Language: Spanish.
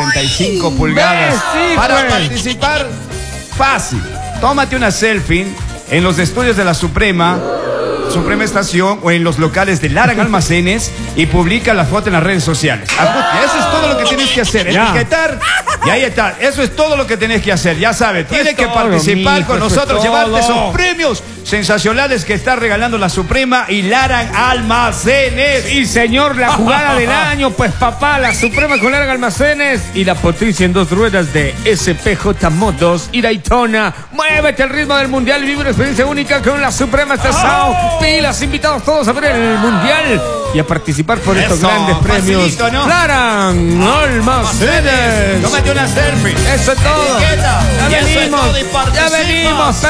65 pulgadas. Sí, Para pues. participar, fácil. Tómate una selfie en los estudios de la Suprema Estación o en los locales de Laran Almacenes y publica la foto en las redes sociales. Eso es todo lo que tienes que hacer. Ya. Etiquetar y ahí está. Eso es todo lo que tenés que hacer. Ya sabes, tienes que todo, participar mijo, con eso es nosotros, todo. llevarte esos premios sensacionales que está regalando la Suprema y Laran Almacenes. Y señor, la jugada del año, pues papá, la Suprema con Laran Almacenes y la Potricia en 2 ruedas de SPJ Motos y Daytona. Muévete al ritmo del mundial y vive una experiencia única con la Suprema Estación. Pilas, invitados todos a ver el mundial y a participar por estos Eso, grandes premios. facilito, ¿no? Laran Almacenes. Tómate una selfie. Eso es todo. Etiqueta. Ya Y eso es venimos. todo y Ya participa. venimos.